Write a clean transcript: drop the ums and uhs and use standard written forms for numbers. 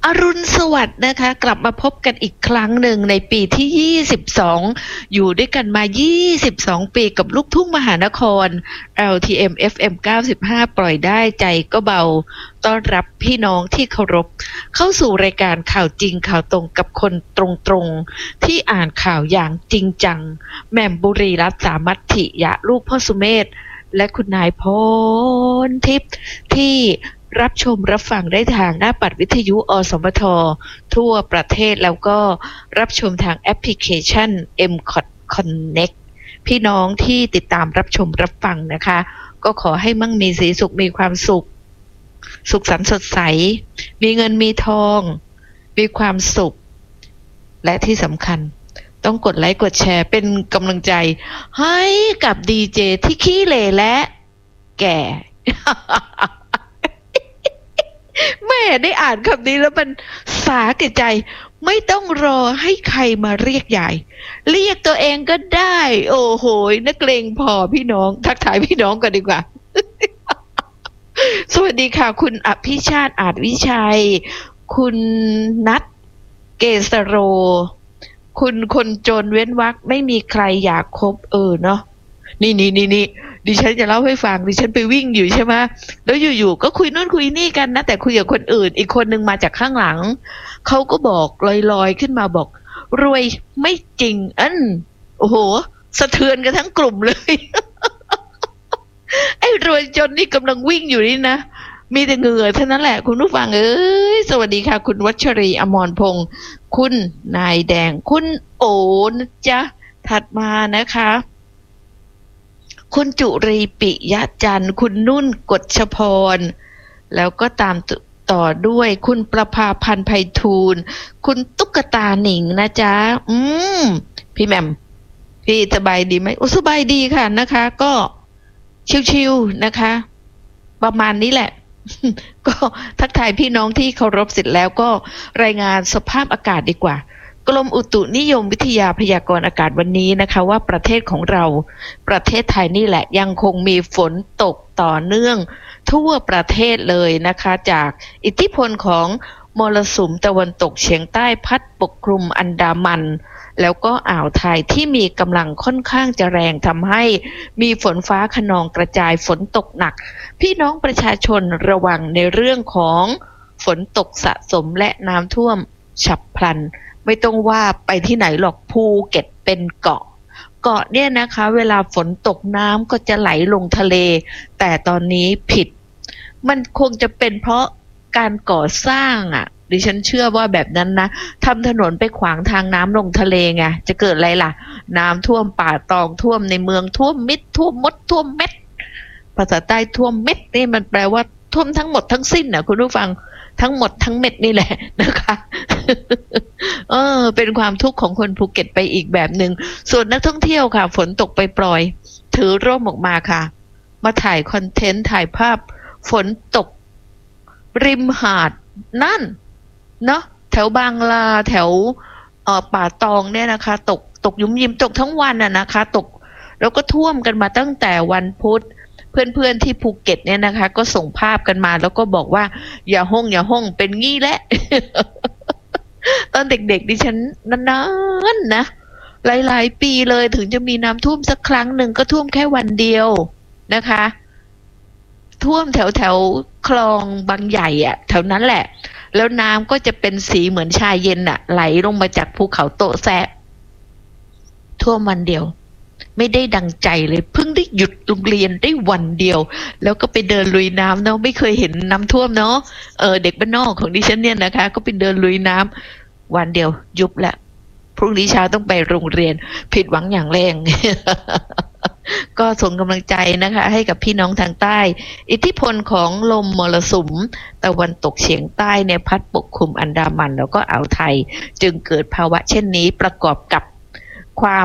อรุณสวัสดิ์นะคะกลับมาพบกันอีกครั้งหนึ่งในปีที่22อยู่ด้วยกันมา22ปีกับลูกทุ่งมหานคร LTM FM 95ปล่อยได้ใจก็เบาต้อนรับพี่น้องที่เคารพเข้าสู่รายการข่าวจริงข่าวตรงกับคนตรงๆที่อ่านข่าวอย่างจริงจังแหม่มบุรีรัตน์สามัคถิยะลูกพ่อสุเมธและคุณนายพรทิพย์ที่รับชมรับฟังได้ทางหน้าปัดวิทยุอสมททั่วประเทศแล้วก็รับชมทางแอปพลิเคชัน MCOT Connect พี่น้องที่ติดตามรับชมรับฟังนะคะก็ขอให้มั่งมีสีสุขมีความสุขสุขสันต์สดใสมีเงินมีทองมีความสุขและที่สำคัญต้องกดไลค์กดแชร์เป็นกำลังใจให้กับดีเจที่ขี้เหร่และแก่ แม่ได้อ่านคำนี้แล้วมันสาแก่ใจไม่ต้องรอให้ใครมาเรียกยายเรียกตัวเองก็ได้โอ้โหนักเลงพอพี่น้องทักทายพี่น้องกันดีกว่า สวัสดีค่ะคุณอภิชาติอาจวิชัยคุณนัทเกษโรคุณคนจนเว้นวรรคไม่มีใครอยากคบเนาะนี่ดิฉันจะเล่าให้ฟังดิฉันไปวิ่งอยู่ใช่ไหมแล้วอยู่ๆก็คุยนู่นคุยนี่กันนะแต่คุยกับคนอื่นอีกคนนึงมาจากข้างหลังเขาก็บอกลอยๆขึ้นมาบอกรวยไม่จริงโอ้โหสะเทือนกันทั้งกลุ่มเลย ไอ้รวยจนนี่กำลังวิ่งอยู่นี่นะมีแต่เหงื่อเท่านั้นแหละคุณผู้ฟังสวัสดีค่ะคุณวัชรีอมรพงศ์คุณนายแดงคุณโอนะจ๊ะถัดมานะคะคุณจุรีปิยะจันทร์คุณนุ่นกฎชพรแล้วก็ตามต่อด้วยคุณประภาพันธ์ไพฑูรย์คุณตุ๊กตาหนิงนะจ๊ะพี่แหม่มพี่สบายดีไหมสบายดีค่ะนะคะก็ชิวๆนะคะประมาณนี้แหละ ก็ทักทายพี่น้องที่เคารพเสร็จแล้วก็รายงานสภาพอากาศดีกว่ากรมอุตุนิยมวิทยาพยากรณ์อากาศวันนี้นะคะว่าประเทศของเราประเทศไทยนี่แหละยังคงมีฝนตกต่อเนื่องทั่วประเทศเลยนะคะจากอิทธิพลของมรสุมตะวันตกเฉียงใต้พัดปกคลุมอันดามันแล้วก็อ่าวไทยที่มีกำลังค่อนข้างจะแรงทำให้มีฝนฟ้าคะนองกระจายฝนตกหนักพี่น้องประชาชนระวังในเรื่องของฝนตกสะสมและน้ำท่วมฉับพลันไม่ต้องว่าไปที่ไหนหรอกภูเก็ตเป็นเกาะเนี่ยนะคะเวลาฝนตกน้ำก็จะไหลลงทะเลแต่ตอนนี้ผิดมันคงจะเป็นเพราะการก่อสร้างดิฉันเชื่อว่าแบบนั้นนะทำถนนไปขวางทางน้ำลงทะเลไงจะเกิดอะไรล่ะน้ำท่วมป่าตองท่วมในเมืองท่วมมิดท่วมมดท่วมเม็ดภาษาใต้ท่วมเม็ดนี่มันแปลว่าท่วมทั้งหมดทั้งสิ้นคุณผู้ฟังทั้งหมดทั้งเม็ดนี่แหละนะคะ เป็นความทุกข์ของคนภูเก็ตไปอีกแบบหนึ่งส่วนนักท่องเที่ยวค่ะฝนตกไปปล่อยถือร่มออกมาค่ะมาถ่ายคอนเทนต์ถ่ายภาพฝนตกริมหาดนั่นเนาะแถวบางลาแถวป่าตองเนี่ยนะคะตกยุ่มยิ้มตกทั้งวันนะคะตกแล้วก็ท่วมกันมาตั้งแต่วันพุธเพื่อนๆที่ภูเก็ตเนี่ยนะคะก็ส่งภาพกันมาแล้วก็บอกว่าอย่าห้องเป็นงี้แหละ ตอนเด็กๆดิฉันนานๆนะหลายๆปีเลยถึงจะมีน้ำท่วมสักครั้งหนึ่งก็ท่วมแค่วันเดียวนะคะท่วมแถวคลองบางใหญ่แถวนั้นแหละแล้วน้ำก็จะเป็นสีเหมือนชาเย็นไหลลงมาจากภูเขาโตแซะท่วมวันเดียวไม่ได้ดังใจเลยเพิ่งได้หยุดโรงเรียนได้วันเดียวแล้วก็ไปเดินลุยน้ำเนาะไม่เคยเห็นน้ำท่วมเนาะเด็กบ้านนอกของดิฉันเนี่ยนะคะก็ไปเดินลุยน้ำวันเดียวยุบละพรุ่งนี้เช้าต้องไปโรงเรียนผิดหวังอย่างแรง ก็ส่งกำลังใจนะคะให้กับพี่น้องทางใต้อิทธิพลของลมมรสุมตะวันตกเฉียงใต้เนี่ยพัดปกคลุมอันดามันแล้วก็อ่าวไทยจึงเกิดภาวะเช่นนี้ประกอบกับความ